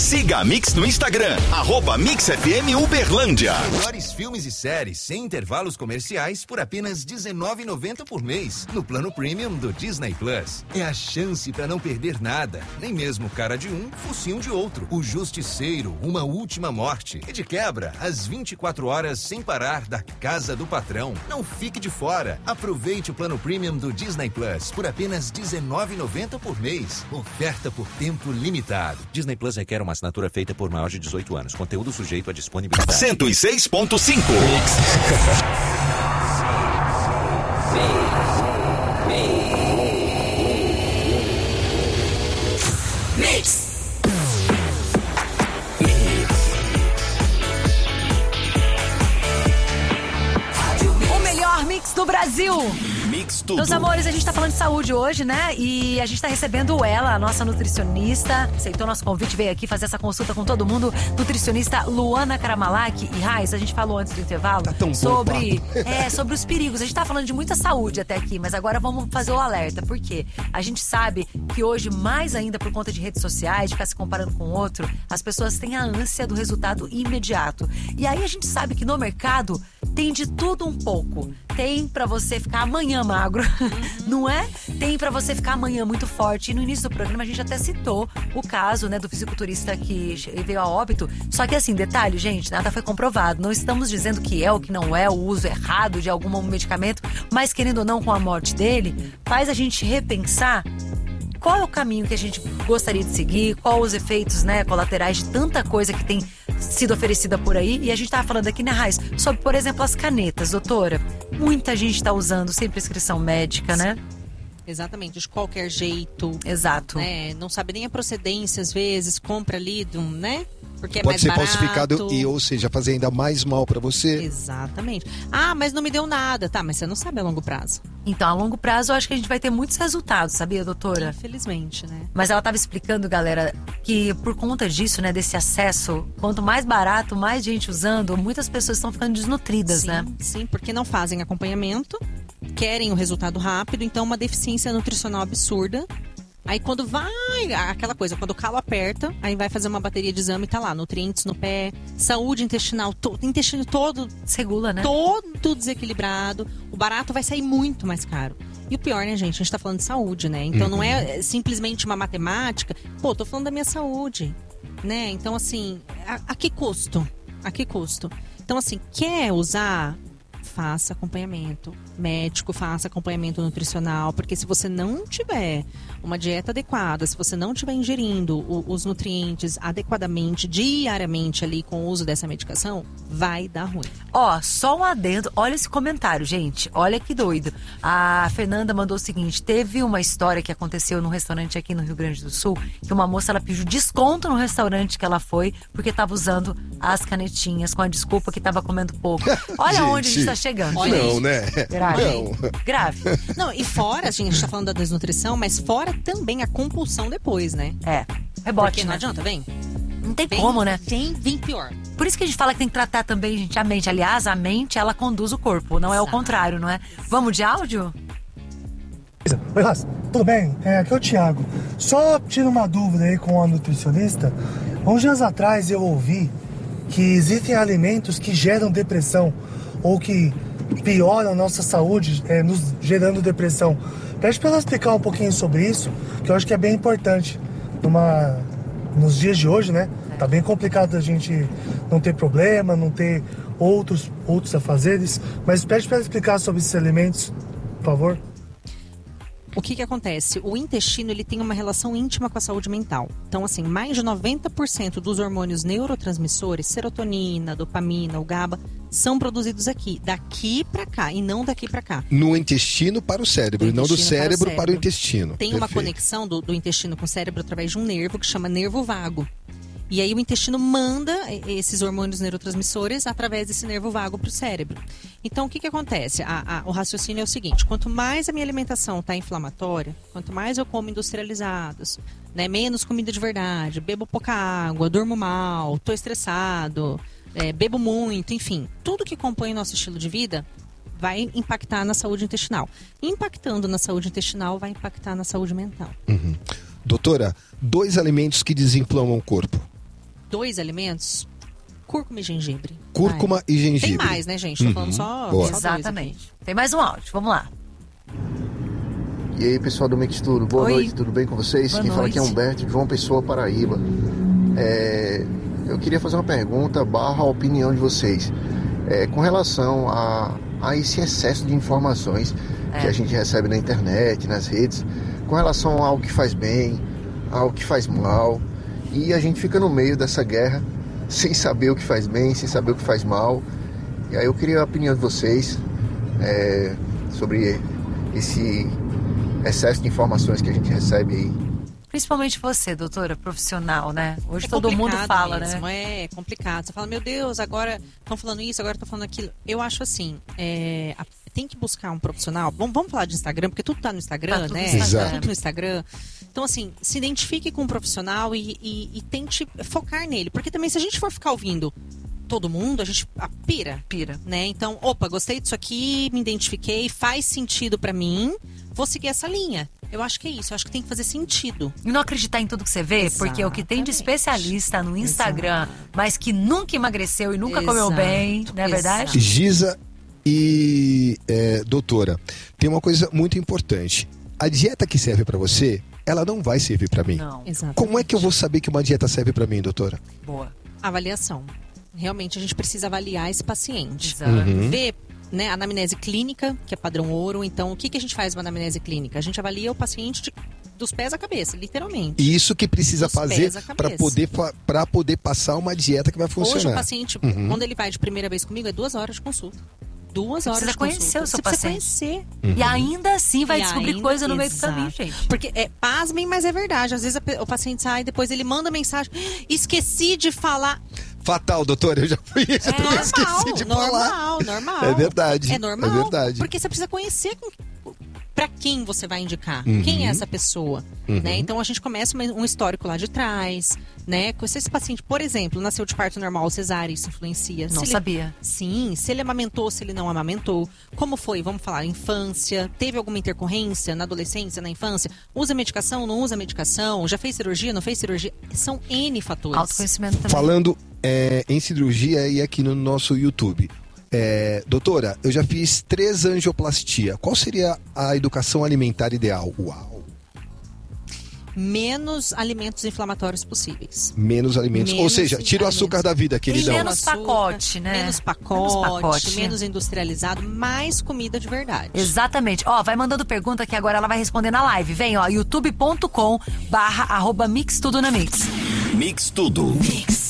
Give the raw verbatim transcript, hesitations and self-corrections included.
Siga a Mix no Instagram, arroba Mix F M Uberlândia. Melhores filmes e séries sem intervalos comerciais por apenas dezenove reais e noventa centavos por mês no plano Premium do Disney Plus. É a chance para não perder nada, nem mesmo cara de um, focinho de outro. O Justiceiro, Uma Última Morte. E de quebra, às vinte e quatro horas sem parar da Casa do Patrão. Não fique de fora. Aproveite o plano Premium do Disney Plus por apenas dezenove reais e noventa centavos por mês. Oferta por tempo limitado. Disney Plus requer uma assinatura feita por maior de dezoito anos. Conteúdo sujeito à disponibilidade. cento e seis ponto cinco. Mix. O melhor mix do Brasil. Mix tudo. Meus amores, a gente tá falando de saúde hoje, né? E a gente tá recebendo ela, a nossa nutricionista. Aceitou nosso convite, veio aqui fazer essa consulta com todo mundo. Nutricionista Luana Karamalak. E Raiz, a gente falou antes do intervalo tá tão sobre, bom, é, sobre os perigos. A gente tá falando de muita saúde até aqui, mas agora vamos fazer o alerta. Por quê? A gente sabe que hoje, mais ainda por conta de redes sociais, de ficar se comparando com o outro, as pessoas têm a ânsia do resultado imediato. E aí a gente sabe que no mercado tem de tudo um pouco. Tem pra você ficar amanhã magro, não é? Tem pra você ficar amanhã muito forte. E no início do programa a gente até citou o caso, né, do fisiculturista que veio a óbito. Só que assim, detalhe, gente, nada foi comprovado. Não estamos dizendo que é ou que não é o uso errado de algum medicamento, mas querendo ou não, com a morte dele, faz a gente repensar qual é o caminho que a gente gostaria de seguir, quais os efeitos, né, colaterais de tanta coisa que tem sido oferecida por aí. E a gente tava falando aqui, né, Raiz, sobre, por exemplo, as canetas, doutora. Muita gente está usando sem prescrição médica, né? Exatamente, de qualquer jeito. Exato. Né? Não sabe nem a procedência, às vezes, compra ali, né? Porque é Pode mais ser barato. falsificado e, ou seja, fazer ainda mais mal pra você. Exatamente. Ah, mas não me deu nada. Tá, mas você não sabe a longo prazo. Então, a longo prazo, eu acho que a gente vai ter muitos resultados, sabia, doutora? Infelizmente, né? Mas ela estava explicando, galera, que por conta disso, né, desse acesso, quanto mais barato, mais gente usando, muitas pessoas estão ficando desnutridas, sim, né? Sim, porque não fazem acompanhamento, querem o resultado rápido, então uma deficiência nutricional absurda. Aí quando vai, aquela coisa, quando o calo aperta, aí vai fazer uma bateria de exame e tá lá, nutrientes no pé, saúde intestinal, to, intestino todo... Segula, né? Todo desequilibrado, o barato vai sair muito mais caro. E o pior, né, gente, a gente tá falando de saúde, né? Então uhum. não é simplesmente uma matemática, pô, tô falando da minha saúde, né? Então assim, a, a que custo? A que custo? Então assim, quer usar... Faça acompanhamento médico, faça acompanhamento nutricional, porque se você não tiver uma dieta adequada, se você não estiver ingerindo o, os nutrientes adequadamente, diariamente ali com o uso dessa medicação, vai dar ruim. Ó, só um adendo, olha esse comentário, gente, olha que doido. A Fernanda mandou o seguinte, teve uma história que aconteceu num restaurante aqui no Rio Grande do Sul, que uma moça, ela pediu desconto no restaurante que ela foi, porque estava usando as canetinhas com a desculpa que estava comendo pouco. Olha gente, onde a gente tá chegando. Olha não, gente. né? Grave. Não. Grave. Não, e fora, a gente tá falando da desnutrição, mas fora também a compulsão depois, né? É. Rebote, porque não né? adianta, vem. Não tem vem, como, né? Vem, vem pior. Por isso que a gente fala que tem que tratar também, gente, a mente. Aliás, a mente, ela conduz o corpo, não é o contrário, não é? Vamos de áudio? Oi, Raça, tudo bem? É, aqui é o Thiago. Só tiro uma dúvida aí com a nutricionista. Uns dias atrás eu ouvi que existem alimentos que geram depressão ou que pioram a nossa saúde, é, nos gerando depressão. Pede para ela explicar um pouquinho sobre isso, que eu acho que é bem importante. Numa, nos dias de hoje, né? Tá bem complicado a gente não ter problema, não ter outros, outros afazeres. Mas pede para ela explicar sobre esses alimentos, por favor. O que que acontece? O intestino, ele tem uma relação íntima com a saúde mental. Então, assim, mais de noventa por cento dos hormônios neurotransmissores, serotonina, dopamina, o GABA, são produzidos aqui, daqui pra cá, e não daqui pra cá. No intestino para o cérebro, e não do cérebro para o, para o intestino. Tem Perfeito. Uma conexão do, do intestino com o cérebro através de um nervo que chama nervo vago. E aí o intestino manda esses hormônios neurotransmissores através desse nervo vago para o cérebro. Então, o que que acontece? A, a, o raciocínio é o seguinte, quanto mais a minha alimentação está inflamatória, quanto mais eu como industrializados, né, menos comida de verdade, bebo pouca água, durmo mal, estou estressado, é, bebo muito, enfim, tudo que compõe o nosso estilo de vida vai impactar na saúde intestinal. Impactando na saúde intestinal, vai impactar na saúde mental. Uhum. Doutora, dois alimentos que desinflamam o corpo. dois alimentos, cúrcuma e gengibre. Cúrcuma Vai. e gengibre. Tem mais, né, gente? Tô Uhum. falando só, Boa. só Exatamente. dois aqui. Tem mais um áudio, vamos lá. E aí, pessoal do Mix Tudo, boa Oi. noite, tudo bem com vocês? Boa Quem fala aqui é noite. Humberto de João Pessoa, Paraíba. É, eu queria fazer uma pergunta barra a opinião de vocês. É, com relação a, a esse excesso de informações É. que a gente recebe na internet, nas redes, com relação ao que faz bem, ao que faz mal, e a gente fica no meio dessa guerra sem saber o que faz bem, sem saber o que faz mal. E aí eu queria a opinião de vocês é, sobre esse excesso de informações que a gente recebe aí. Principalmente você, doutora, profissional, né? Hoje É todo mundo complicado fala, mesmo, né? É complicado. Você fala, meu Deus, agora estão falando isso, agora estão falando aquilo. Eu acho assim, é, a- tem que buscar um profissional. Vamos, vamos falar de Instagram, porque tudo tá no Instagram, Tá tudo né? no Instagram. Tudo no Instagram. Então, assim, se identifique com um profissional e, e- e tente focar nele. Porque também, se a gente for ficar ouvindo todo mundo, a gente a pira. Pira. Né? Então, opa, gostei disso aqui, me identifiquei, faz sentido pra mim, vou seguir essa linha. Eu acho que é isso, eu acho que tem que fazer sentido. E não acreditar em tudo que você vê, porque o que tem de Exatamente. especialista no Instagram, Exato. mas que nunca emagreceu e nunca Exato. comeu bem, não é verdade? Giza e é, doutora, tem uma coisa muito importante. A dieta que serve pra você, ela não vai servir pra mim. Não, Exato. Como é que eu vou saber que uma dieta serve pra mim, doutora? boa. Avaliação. Realmente a gente precisa avaliar esse paciente. Exato. Uhum. Ver, né, a anamnese clínica, que é padrão ouro. Então, o que, que a gente faz uma anamnese clínica? A gente avalia o paciente de- dos pés à cabeça, literalmente. E isso que precisa Dos fazer pés à para cabeça. poder, fa- pra poder passar uma dieta que vai Hoje o funcionar. paciente, Uhum. quando ele vai de primeira vez comigo, é duas horas de consulta. Duas Você horas precisa de conhecer consulta. o seu Você paciente. precisa conhecer. E ainda assim vai E descobrir ainda- coisa no meio do exato. caminho, gente. Porque, é, pasmem, mas é verdade. Às vezes a pe- o paciente sai, depois ele manda mensagem. Esqueci de falar. Fatal, doutora, eu já fui isso, eu também esqueci de normal, falar. normal. É verdade, É normal. é verdade. Porque você precisa conhecer com, pra quem você vai indicar. Uhum. Quem é essa pessoa. Uhum. Né? Então a gente começa uma- um histórico lá de trás. Né? Se esse paciente, por exemplo, nasceu de parto normal ou cesárea, isso influencia. Não Se ele- sabia. Sim, se ele amamentou, se ele não amamentou. Como foi? Vamos falar, infância. Teve alguma intercorrência na adolescência, na infância? Usa medicação, não usa medicação? Já fez cirurgia, não fez cirurgia? São N fatores. Autoconhecimento também. Falando é, em cirurgia e aqui no nosso YouTube. É, doutora, eu já fiz três angioplastia. Qual seria a educação alimentar ideal? Uau! Menos alimentos inflamatórios possíveis. Menos alimentos. Menos Ou seja, tira o açúcar alimentos. da vida, queridão. menos Açúcar, pacote, né? Menos pacote, Menos menos, pacote. industrializado, mais comida de verdade. Exatamente. Ó, vai mandando pergunta que agora ela vai responder na live. Vem, ó, youtube ponto com barra arroba mix tudo na mix. Mix Tudo. Mix.